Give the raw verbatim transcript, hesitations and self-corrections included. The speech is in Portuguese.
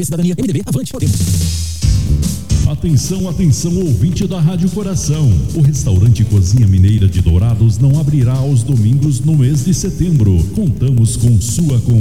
Cidadania, M D B, avante, podemos. Atenção, atenção, ouvinte da Rádio Coração. O restaurante Cozinha Mineira de Dourados não abrirá aos domingos no mês de setembro. Contamos com sua